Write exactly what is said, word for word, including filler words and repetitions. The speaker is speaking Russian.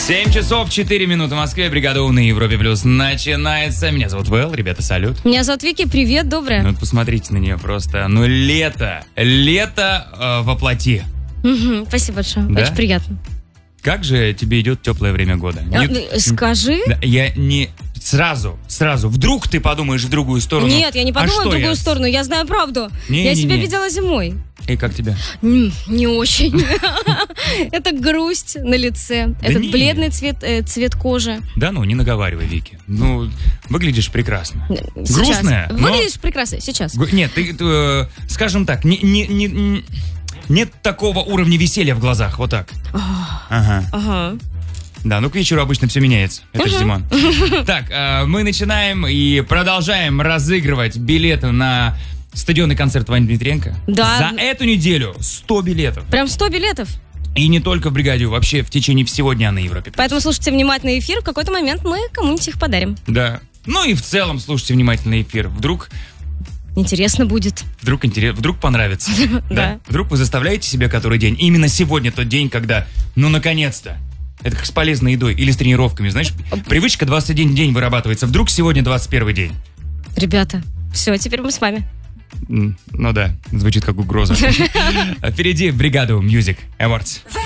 семь часов четыре минуты в Москве. Бригада У на Европе Плюс начинается. Меня зовут Вэл, ребята, салют. Меня зовут Вики, привет, доброе. Ну вот посмотрите на нее просто. Ну лето, лето э, воплоти. Угу, спасибо большое, Да? очень приятно. Как же тебе идет теплое время года? А, Не- Скажи. Да, я не... Сразу, сразу. Вдруг ты подумаешь в другую сторону. Нет, я не А подумала что в другую я? сторону, я знаю правду. Не, я не, себя не. видела зимой. И как тебя? М, Не очень. Это грусть на лице. Этот не. бледный цвет э, цвет кожи. Да ну, не наговаривай, Вики. Ну, выглядишь прекрасно. Сейчас. Грустная, но- Выглядишь прекрасно сейчас. Г- Нет, ты, ты, э, скажем так, не, не, не, н- нет такого уровня веселья в глазах, вот так. Ага. Ага. Да, ну к вечеру обычно все меняется. Это же зима. Так, э, мы начинаем и продолжаем разыгрывать билеты на стадионный концерт Вани Дмитриенко. Да. За эту неделю сто билетов. Прям сто билетов. И не только в бригаде, вообще в течение всего дня на Европе. Поэтому слушайте внимательно эфир. В какой-то момент мы кому-нибудь их подарим. Да. Ну и в целом слушайте внимательно эфир. Вдруг, Интересно будет. вдруг, интерес, вдруг понравится. Да. Вдруг вы заставляете себя который день. Именно сегодня тот день, когда, ну наконец-то. Это как с полезной едой или с тренировками. Знаешь, привычка двадцать один день вырабатывается. Вдруг сегодня двадцать первый день. Ребята, все, теперь мы с вами. М, Ну да, звучит как угроза. Впереди бригаду Music Awards.